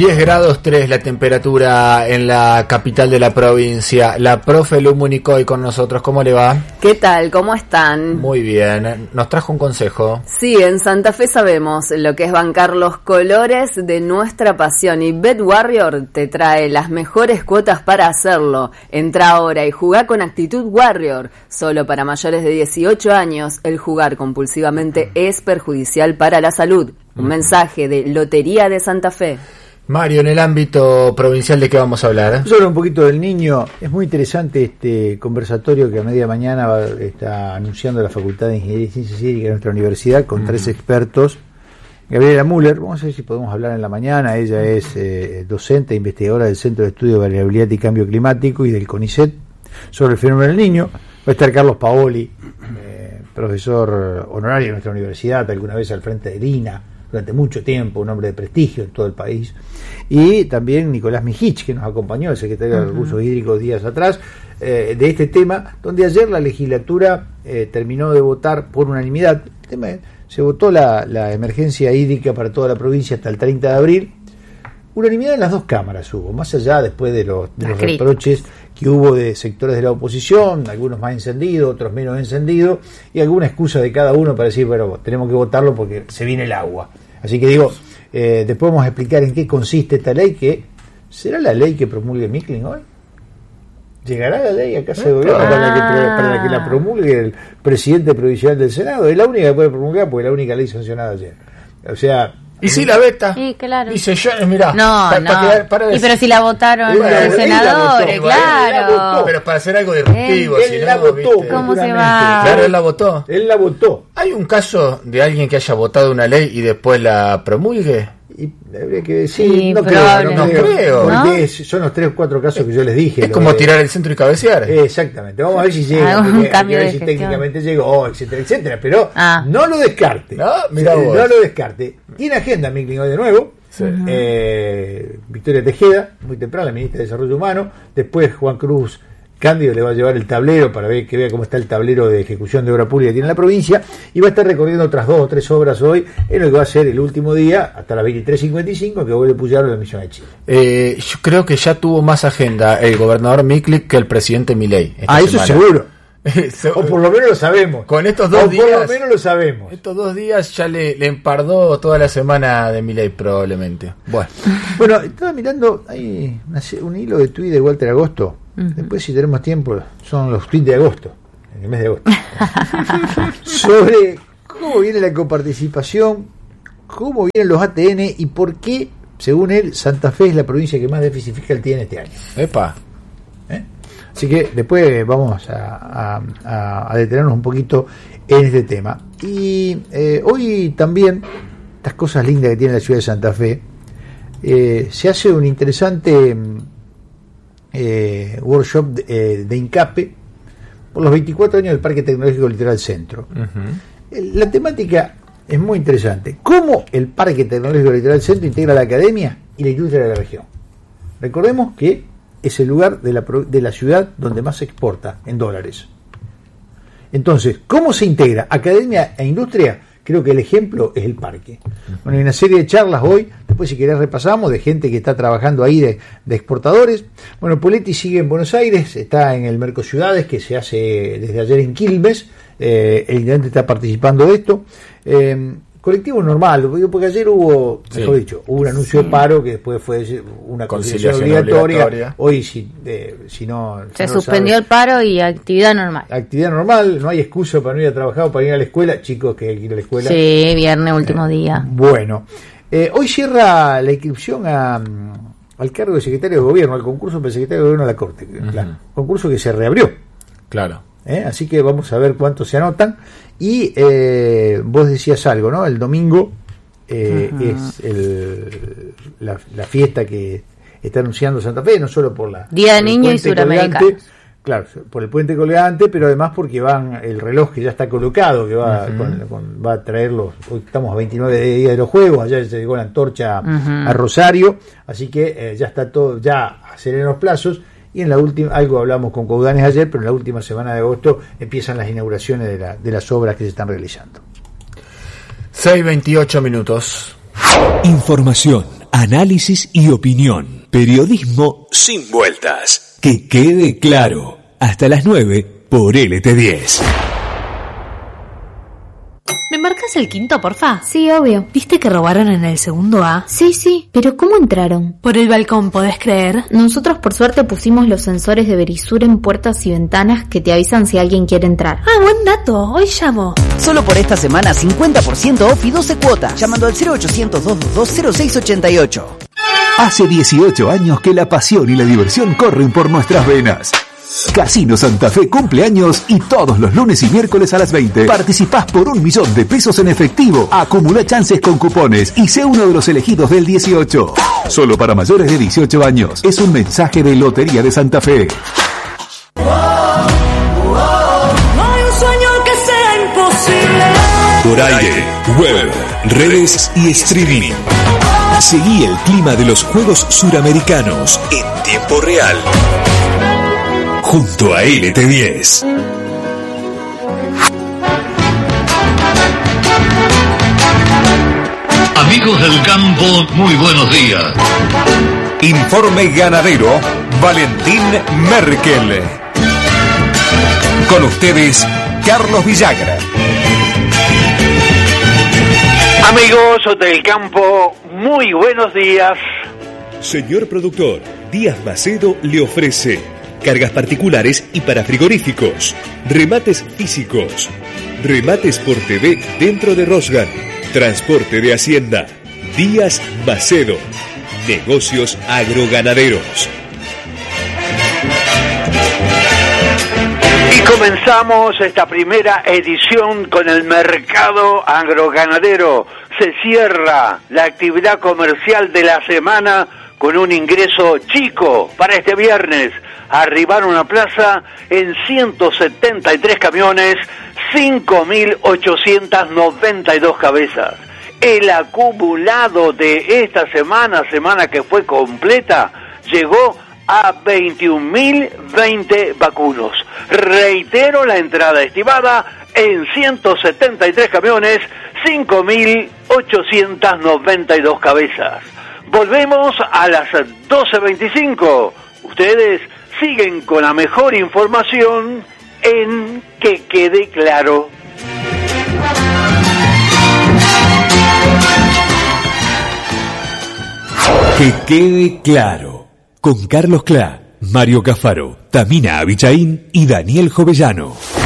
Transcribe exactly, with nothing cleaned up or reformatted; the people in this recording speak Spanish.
diez grados tres la temperatura en la capital de la provincia. La profe Lu Municoy con nosotros, ¿cómo le va? ¿Qué tal? ¿Cómo están? Muy bien, nos trajo un consejo. Sí, en Santa Fe sabemos lo que es bancar los colores de nuestra pasión y Bet Warrior te trae las mejores cuotas para hacerlo. Entra ahora y jugá con actitud Warrior. Solo para mayores de dieciocho años, el jugar compulsivamente es perjudicial para la salud. Un mensaje de Lotería de Santa Fe. Mario, en el ámbito provincial, ¿de qué vamos a hablar? Solo un poquito del niño. Es muy interesante este conversatorio que a media mañana va, está anunciando la Facultad de Ingeniería y Ciencias Hídricas de nuestra universidad con uh-huh. tres expertos. Gabriela Müller, vamos a ver si podemos hablar en la mañana. Ella es eh, docente e investigadora del Centro de Estudio de Variabilidad y Cambio Climático y del CONICET sobre el fenómeno del niño. Va a estar Carlos Paoli, eh, profesor honorario de nuestra universidad, alguna vez al frente del I N A durante mucho tiempo, un hombre de prestigio en todo el país, y también Nicolás Mijich, que nos acompañó, el secretario uh-huh. de Recursos Hídricos días atrás, eh, de este tema, donde ayer la legislatura eh, terminó de votar por unanimidad. El tema, se votó la, la emergencia hídrica para toda la provincia hasta el treinta de abril. Unanimidad en las dos cámaras hubo, más allá después de los, de los reproches que hubo de sectores de la oposición, algunos más encendidos, otros menos encendidos, y alguna excusa de cada uno para decir, bueno, tenemos que votarlo porque se viene el agua. Así que digo, eh, después vamos a explicar en qué consiste esta ley, que será la ley que promulgue Mickling hoy. ¿Llegará la ley a casa de gobierno ah. para, que, para que la promulgue el presidente provincial del Senado? Es la única que puede promulgar porque es la única ley sancionada ayer. O sea... ¿Y si la veta? Sí, claro. Dice yo, mirá. No, pa, no. Pa quedar, para y pero si la votaron los senadores, claro. La votó, pero para hacer algo disruptivo. Él, si él no, la votó. ¿viste? ¿Cómo se va? Claro, él la votó. Él la votó. ¿Hay un caso de alguien que haya votado una ley y después la promulgue? Y habría que decir, sí, no, creo, no, no creo, creo, porque ¿no? son los tres o cuatro casos que yo les dije. Es como de... tirar el centro y cabecear. Exactamente, vamos a ver si llega, ah, porque, cambio a ver de si gestión. técnicamente llegó, etcétera, etcétera, pero ah. no lo descarte. No, mirá vos. no lo descarte. Tiene agenda Mickling hoy de nuevo. Sí. Eh, Victoria Tejeda, muy temprano, la ministra de Desarrollo Humano. Después Juan Cruz Cándido le va a llevar el tablero para ver que vea cómo está el tablero de ejecución de obra pública que tiene la provincia, y va a estar recorriendo otras dos o tres obras hoy en lo que va a ser el último día hasta las veintitrés cincuenta y cinco que vuelve a Puyaro la misión de Chile. Eh, yo creo que ya tuvo más agenda el gobernador Mickling que el presidente Milei. Ah, eso semana. seguro. O por lo menos lo sabemos. Con estos dos o días. por lo menos lo sabemos. Estos dos días ya le, le empardó toda la semana de Milei probablemente. Bueno. Bueno, estaba mirando, hay una, un hilo de tuit de Walter Agosto. Uh-huh. Después, si tenemos tiempo, son los tuits de agosto, en el mes de agosto. Sobre cómo viene la coparticipación, cómo vienen los A T N y por qué, según él, Santa Fe es la provincia que más déficit fiscal tiene este año. Epa. ¿Eh? Así que después vamos a, a, a detenernos un poquito en este tema. Y eh, hoy también, estas cosas lindas que tiene la ciudad de Santa Fe, eh, se hace un interesante eh, workshop de, eh, de INCAPE por los veinticuatro años del Parque Tecnológico Litoral Centro. Uh-huh. La temática es muy interesante. ¿Cómo el Parque Tecnológico Litoral Centro integra la academia y la industria de la región? Recordemos que es el lugar de la, de la ciudad donde más se exporta en dólares. Entonces, ¿cómo se integra academia e industria? Creo que el ejemplo es el parque. Bueno, hay una serie de charlas hoy, después si querés repasamos, de gente que está trabajando ahí de, de exportadores. Bueno, Poletti sigue en Buenos Aires, está en el Mercociudades, que se hace desde ayer en Quilmes, eh, el intendente está participando de esto. Eh, Colectivo normal, porque ayer hubo, mejor sí. dicho, hubo un anuncio sí. de paro que después fue una conciliación obligatoria. obligatoria. Hoy, si, eh, si no. Se si suspendió no el paro y actividad normal. Actividad normal, no hay excusa para no ir a trabajar o para ir a la escuela. Chicos que hay que ir a la escuela. Sí, viernes, último eh, día. Bueno, eh, hoy cierra la inscripción a, al cargo de secretario de gobierno, al concurso para el secretario de gobierno de la Corte. Uh-huh. Claro, concurso que se reabrió. Claro. ¿Eh? Así que vamos a ver cuántos se anotan. Y eh, vos decías algo, ¿no? El domingo eh, uh-huh. es el, la, la fiesta que está anunciando Santa Fe, no solo por la Día de Niño y Suramericanos. Claro, por el puente colgante, pero además porque van el reloj que ya está colocado, que va uh-huh. con, con, va a traer los, hoy estamos a veintinueve días de los Juegos, allá se llegó la antorcha uh-huh. a Rosario, así que eh, ya está todo, ya aceleren los plazos. Y en la última, algo hablamos con Caudanes ayer, pero en la última semana de agosto empiezan las inauguraciones de, la, de las obras que se están realizando. seis veintiocho minutos. Información análisis y opinión. Periodismo sin vueltas. Que quede claro. Hasta las nueve por L T diez. ¿Me marcas el quinto, porfa? Sí, obvio. ¿Viste que robaron en el segundo A? Sí, sí, pero ¿cómo entraron? Por el balcón, ¿podés creer? Nosotros por suerte pusimos los sensores de Verisur en puertas y ventanas que te avisan si alguien quiere entrar. Ah, buen dato, hoy llamo. Solo por esta semana cincuenta por ciento off y doce cuotas, llamando al cero ochocientos, doscientos veintidós, cero seis ochenta y ocho. Hace dieciocho años que la pasión y la diversión corren por nuestras venas. Casino Santa Fe cumpleaños y todos los lunes y miércoles a las veinte participás por un millón de pesos en efectivo. Acumula chances con cupones y sé uno de los elegidos del dieciocho. Solo para mayores de dieciocho años. Es un mensaje de Lotería de Santa Fe. No hay un sueño que sea imposible. Por aire, web, redes y streaming. Seguí el clima de los Juegos Suramericanos en tiempo real. Junto a L T diez. Amigos del campo, muy buenos días. Informe ganadero, Valentín Merkel. Con ustedes, Carlos Villagra. Amigos del campo, muy buenos días. Señor productor, Díaz Macedo le ofrece cargas particulares y para frigoríficos, remates físicos, remates por T V dentro de Rosgan, transporte de hacienda. Díaz Macedo, negocios agroganaderos. Y comenzamos esta primera edición con el mercado agroganadero. Se cierra la actividad comercial de la semana con un ingreso chico para este viernes. Arribaron a plaza en ciento setenta y tres camiones, cinco mil ochocientas noventa y dos cabezas. El acumulado de esta semana, semana que fue completa, llegó a veintiún mil veinte vacunos. Reitero la entrada estimada en ciento setenta y tres camiones, cinco mil ochocientas noventa y dos cabezas. Volvemos a las doce veinticinco. Ustedes siguen con la mejor información en Que Quede Claro. Que quede claro. Con Carlos Clá, Mario Cafaro, Tamina Abichaín y Daniel Jovellano.